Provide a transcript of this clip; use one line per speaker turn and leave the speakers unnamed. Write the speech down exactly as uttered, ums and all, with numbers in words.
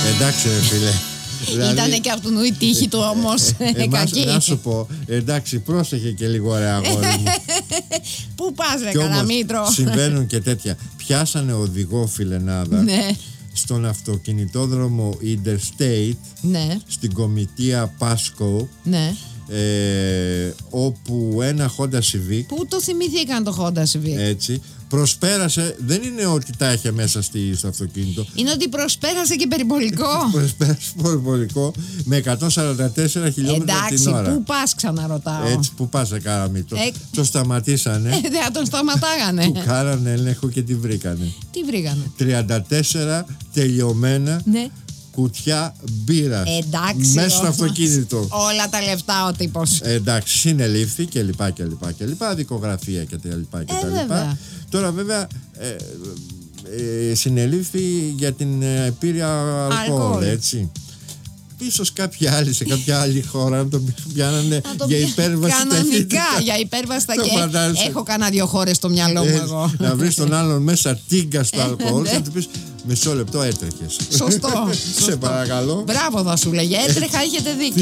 Εντάξει ρε φίλε.
Δηλαδή, ήτανε και αυτού η τύχη του όμως.
Εμάς, να σου πω, εντάξει, πρόσεχε και λίγο ρε αγόρι μου.
Πού πας ρε Καραμήτρο.
Συμβαίνουν και τέτοια. Πιάσανε οδηγό φιλενάδα.
Ναι.
Στον αυτοκινητόδρομο Interstate.
Ναι.
Στην κομιτεία Pasco.
Ναι.
Ε, όπου ένα Honda Civic.
Πού το θυμηθήκαν το Honda Civic.
Έτσι. Προσπέρασε, δεν είναι ότι τα είχε μέσα στη, στο αυτοκίνητο.
Είναι ότι προσπέρασε και περιπολικό.
Προσπέρασε περιπολικό με εκατόν σαράντα τέσσερα χιλιόμετρα
Εντάξει,
την ώρα.
πού πας ξαναρωτάω.
Έτσι, πού πας ρε Καραμήτρο.
Ε...
Το σταματήσανε.
Ε, δεν τον σταματάγανε.
Του κάνανε έλεγχο και τη βρήκανε.
Τι βρήκανε.
τριάντα τέσσερα τελειωμένα.
Ναι.
Κουτιά μπύρας.
Εντάξει.
Μέσα στο αυτοκίνητο.
Όλα τα λεφτά ο τύπος.
Εντάξει, συνελήφθη και λοιπά και λοιπά και λοιπά. Δικογραφία και τα λοιπά και
ε,
τα λοιπά.
Βέβαια.
Τώρα βέβαια ε, ε, συνελήφθη για την επίρρεια αλκοόλ, αλκοόλ, έτσι. Ίσως κάποια άλλη σε κάποια άλλη χώρα να το πιάνανε
το
για υπέρβαση
κανονικά,
ταχύτητα.
για υπέρβαση ταχύτητα. Έχω κανένα δύο χώρες στο μυαλό μου εγώ.
Να βρεις τον άλλον μέσα τίγκα στο αλκοόλ και να του πεις μισό λεπτό έτρεχες.
Σωστό.
Σε παρακαλώ.
Μπράβο θα σου λέγε, έτρεχα, έχετε δίκιο.